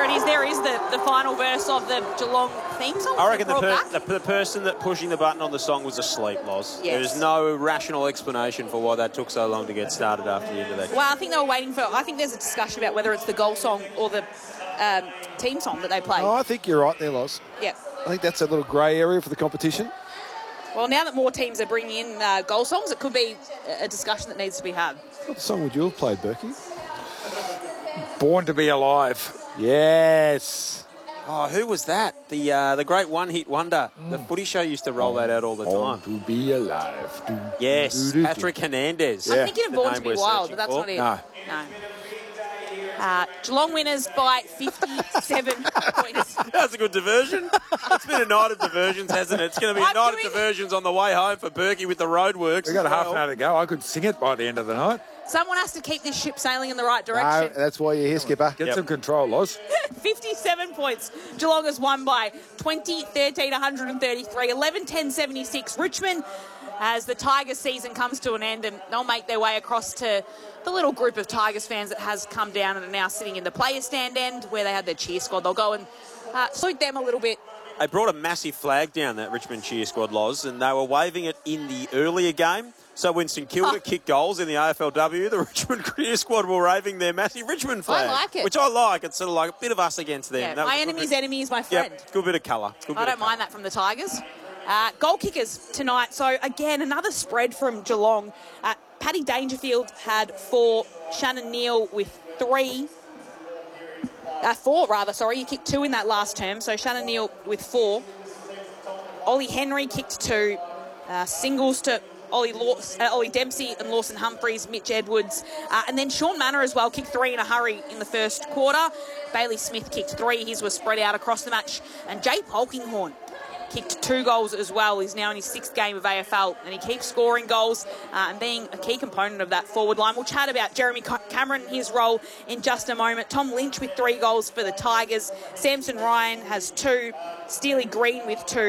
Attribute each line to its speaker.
Speaker 1: it is. There is the final verse of the Geelong theme song.
Speaker 2: I reckon the person that pushing the button on the song was asleep, Loz.
Speaker 1: Yes.
Speaker 2: There's no rational explanation for why that took so long to get started after the end of that.
Speaker 1: Well, I think they were waiting for... I think there's a discussion about whether it's the goal song or the team song that they play.
Speaker 3: Oh, I think you're right there, Loz.
Speaker 1: Yeah.
Speaker 3: I think that's a little grey area for the competition.
Speaker 1: Well, now that more teams are bringing in goal songs, it could be a discussion that needs to be had.
Speaker 3: What song would you have played, Berkey?
Speaker 4: Born to be Alive.
Speaker 3: Yes.
Speaker 2: Oh, who was that? The great one-hit wonder. The footy show used to roll that out all the
Speaker 3: Born
Speaker 2: time.
Speaker 3: to be alive.
Speaker 2: Yes, Patrick Hernandez.
Speaker 1: I'm thinking of Born to be
Speaker 2: we're
Speaker 1: Wild,
Speaker 2: searching
Speaker 1: but that's
Speaker 2: for.
Speaker 1: not it.
Speaker 4: No.
Speaker 1: Geelong winners by 57 points.
Speaker 2: That's a good diversion. It's been a night of diversions, hasn't it? It's going to be a night of diversions on the way home for Berkey with the roadworks.
Speaker 4: We've got half an hour to go. I could sing it by the end of the night.
Speaker 1: Someone has to keep this ship sailing in the right
Speaker 3: No,
Speaker 1: direction.
Speaker 3: that's why you're here, Skipper.
Speaker 4: Get some control, Loz.
Speaker 1: 57 points. Geelong has won by 20, 13, 133, 11, 10, 76. Richmond, as the Tigers season comes to an end, and they'll make their way across to the little group of Tigers fans that has come down and are now sitting in the player stand end where they had their cheer squad. They'll go and salute them a little bit.
Speaker 2: They brought a massive flag down, that Richmond cheer squad, Loz, and they were waving it in the earlier game. So when St Kilda kicked goals in the AFLW, the Richmond cheer squad were waving their massive Richmond flag.
Speaker 1: I like it.
Speaker 2: Which I like. It's sort of like a bit of us against them.
Speaker 1: Yeah, my enemy's enemy is my friend.
Speaker 2: Yep, good bit of colour.
Speaker 1: I don't mind that from the Tigers. Goal kickers tonight. So, again, another spread from Geelong. Paddy Dangerfield had 4. Shannon Neal with 3. 4, rather, sorry. He kicked 2 in that last term. So, Shannon Neal with 4. Ollie Henry kicked 2. Singles to Ollie Dempsey and Lawson Humphries, Mitch Edwards. And then Sean Manor as well kicked 3 in a hurry in the first quarter. Bailey Smith kicked 3. His was spread out across the match. And Jay Polkinghorne kicked 2 goals as well. He's now in his 6th game of AFL, and he keeps scoring goals and being a key component of that forward line. We'll chat about Jeremy Cameron, his role, in just a moment. Tom Lynch with 3 goals for the Tigers. Samson Ryan has 2. Steely Green with 2.